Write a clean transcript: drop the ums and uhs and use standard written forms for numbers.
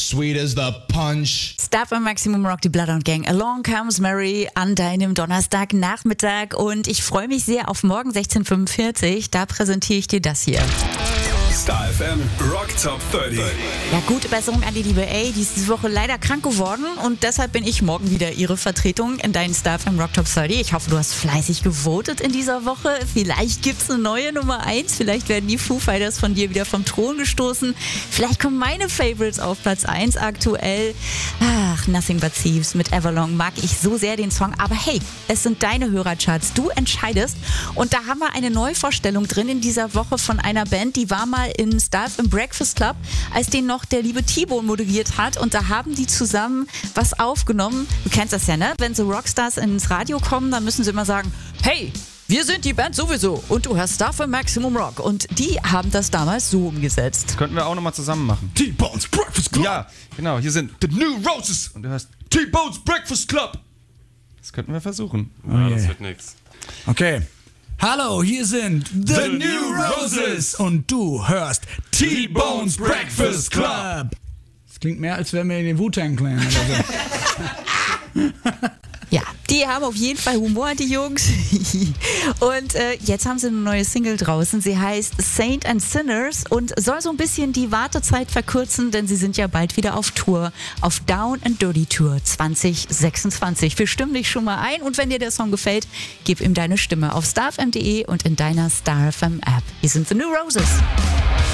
sweet as the punch. Star FM Maximum Rock, die Blood und Gang. Along Comes Mary an deinem Donnerstagnachmittag und ich freue mich sehr auf morgen 16:45 Uhr. Da präsentiere ich dir das hier. Star FM Rock Top 30. Ja, gute Besserung an die liebe A. Die ist diese Woche leider krank geworden und deshalb bin ich morgen wieder ihre Vertretung in deinen Star FM Rock Top 30. Ich hoffe, du hast fleißig gewotet in dieser Woche. Vielleicht gibt's eine neue Nummer 1. Vielleicht werden die Foo Fighters von dir wieder vom Thron gestoßen. Vielleicht kommen meine Favorites auf Platz 1 aktuell. Ach, Nothing But Thieves mit Everlong mag ich so sehr den Song. Aber hey, es sind deine Hörercharts. Du entscheidest. Und da haben wir eine Neuvorstellung drin in dieser Woche von einer Band, die war mal in Star FM Breakfast Club, als den noch der liebe T-Bone moderiert hat. Und da haben die zusammen was aufgenommen. Du kennst das ja, ne? Wenn so Rockstars ins Radio kommen, dann müssen sie immer sagen, hey, wir sind die Band sowieso und du hörst Star FM Maximum Rock. Und die haben das damals so umgesetzt. Könnten wir auch nochmal zusammen machen. T-Bone's Breakfast Club. Ja, genau. Hier sind The New Roses. und du hörst, T-Bone's Breakfast Club. das könnten wir versuchen. Ja, das wird nix. Okay. Hallo, hier sind The New Roses. und du hörst T-Bone's Breakfast Club. Das klingt mehr, als wären wir in den Wu-Tang Clan oder so. Ja, die haben auf jeden Fall Humor, die Jungs. Und jetzt haben sie eine neue Single draußen. Sie heißt Saint and Sinners und soll so ein bisschen die Wartezeit verkürzen, denn sie sind ja bald wieder auf Tour. Auf Down and Dirty Tour 2026. Wir stimmen dich schon mal ein und wenn dir der Song gefällt, gib ihm deine Stimme auf starfm.de und in deiner Star FM App. Hier sind The New Roses.